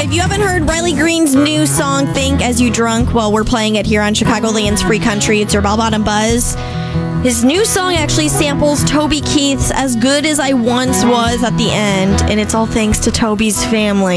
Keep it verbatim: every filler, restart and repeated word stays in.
if you haven't heard Riley Green's new song, Think As You Drunk, well, we're playing it here on Chicagoland's Free Country. It's your Bell Bottom Buzz. His new song actually samples Toby Keith's As Good As I Once Was at the end, and it's all thanks to Toby's family.